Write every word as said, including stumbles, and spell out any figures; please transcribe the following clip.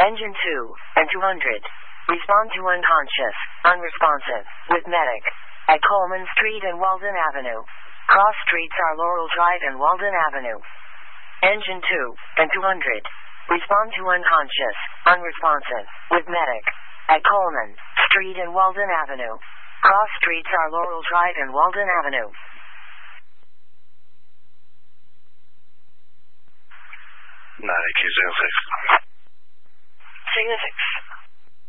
Engine two and two hundred. Respond to unconscious, unresponsive, with medic. At Coleman Street and Walden Avenue. Cross streets are Laurel Drive and Walden Avenue. Engine two and two hundred. Respond to unconscious, unresponsive, with medic. At Coleman Street and Walden Avenue. Cross streets are Laurel Drive and Walden Avenue. nine eight two zero six. Signal six.